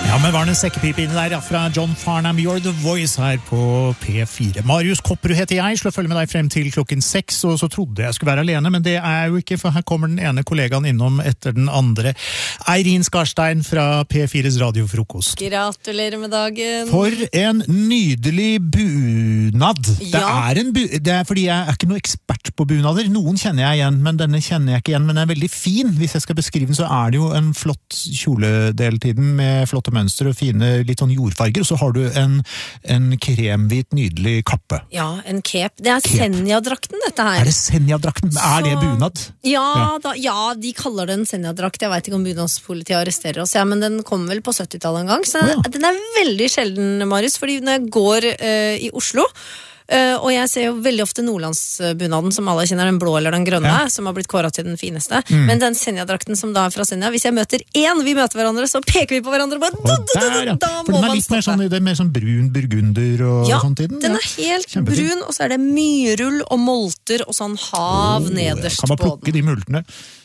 Ja, men var det en sekkepipe inne der, ja, fra John Farnham, You're the Voice her på P4. Marius Kopperud heter jeg, slår følge med deg frem til 6, og så trodde jeg skulle være alene, men det er jo ikke, for her kommer den ene kollegaen innom etter den andre. Eirin Skarstein fra P4's radiofrokost. Gratulerer med dagen. For en nydelig bunad. Ja. Det er fordi jeg er ikke noe ekspert på bunader. Noen kjenner jeg igjen, men denne kjenner jeg ikke igjen, men den er veldig fin. Hvis jeg skal beskrive den, så er det jo en flott kjoledel-tiden med flotte mønster og fine litt sånn jordfarger, og så har du en kremhvit, nydelig kappe. Ja, en cape. Det er Senja-drakten, dette her. Er det Senja-drakten? Er det bunad? Ja, de kaller det en Senja-drakt. Jeg vet ikke om bunadspolitiet arresterer oss, ja, men den kom vel på 70-tallet en gang, så den er veldig sjelden, Marius, fordi når jeg går i Oslo, og jeg ser jo veldig ofte Nordlandsbunaden, som alle kjenner, den blå eller den grønne, som har blitt kåret til den fineste. Men den Senja-drakten som da er fra Senja, hvis jeg møter vi møter hverandre, så peker vi på hverandre og bare, da for må den er man litt mer stoppe. sånn, det er mer sånn brun burgunder og sånt i den. Den er helt Kjempefin. brun, og så er det myrull og molter og sånn hav nederst kan man på plukke den. de multene?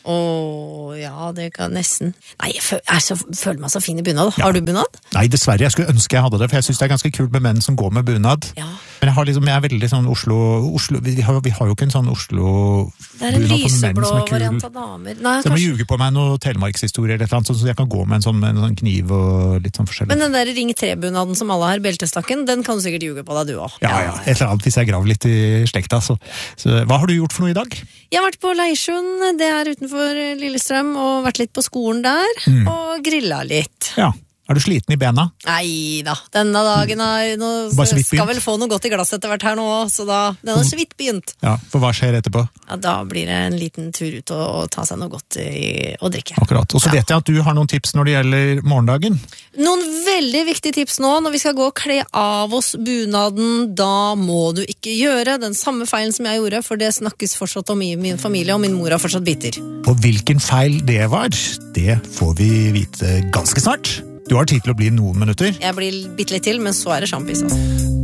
Ja, det kan nesten. Nei, jeg føler meg så fin i bunad. Har du bunad? Nei, dessverre, jeg skulle ønske jeg hadde det, for jeg synes det er ganske kult med menn som går med bunad. Ja. Men jeg er veldig sånn Oslo vi har jo ikke en sånn Oslo-bunad Det er en for menn lyseblå som er kul. variant av damer. Nei, Så jeg må ljuge på meg noe telemarkshistorie eller et eller annet, så jeg kan gå med en sånn kniv og litt sånn forskjellig. Men den der Ring 3-bunaden som alle har, beltestakken, den kan du sikkert ljuge på deg, du også. Ja, et eller annet, hvis jeg graver litt i slekta. Så hva har du gjort for noe i dag? Jeg har vært på Leirsund, det er utenfor Lillestrøm, og vært litt på skolen der, og grillet litt. Ja. Er du sliten i bena? Nei da, denne dagen Bare så vidt skal begynt. vel få noe godt i glass etter hvert her nå, så den har så vidt begynt. Ja, for hva skjer etterpå? Ja, da blir det en liten tur ut og ta seg noe godt å drikke. Akkurat. Og så vet jeg at du har noen tips når det gjelder morgendagen. Noen veldig viktige tips nå, når vi skal gå og kle av oss bunaden, da må du ikke gjøre den samme feilen som jeg gjorde, for det snakkes fortsatt om i min familie, og min mor er fortsatt bitter. Og hvilken feil det var, det får vi vite ganske snart. Du har tid til å bli noen minutter. Jeg blir bitte litt til, men så er det sjampis. Altså.